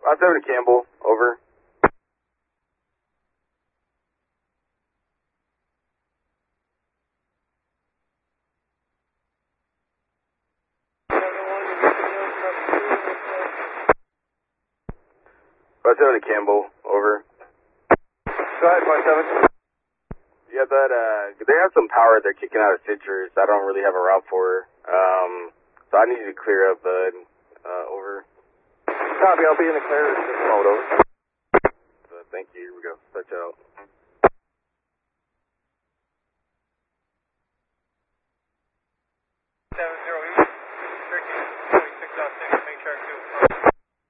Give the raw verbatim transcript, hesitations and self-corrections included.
five seven to Campbell, over. five seven to Campbell, over. Go ahead, five seven. Yeah, that, uh, they have some power they're kicking out of Citrus. I don't really have a route for. Um, so I need you to clear up, bud. Uh, over. Copy, I'll be in the clear. Just hold over. Uh, thank you. Here we go. Touch out.